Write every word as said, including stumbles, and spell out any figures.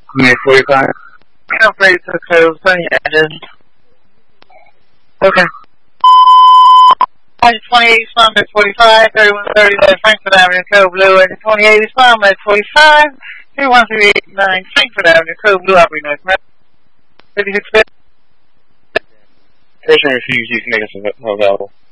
May forty-five. Company took over, yeah, I did. Okay. Engine twenty-eight, Spine at forty-five, thirty-one thirty, Frankfurt Avenue, Code Blue, Engine twenty-eight, Spine at forty-five, thirty-one three eight nine, Frankfurt Avenue, Code Blue, operating north, fifty-six. Station refused, you can make us available.